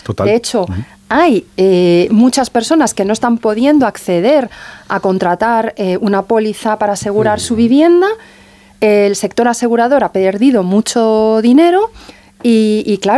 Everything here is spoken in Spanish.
Total. De hecho, hay muchas personas que no están pudiendo acceder a contratar una póliza para asegurar su vivienda. El sector asegurador ha perdido mucho dinero y claro,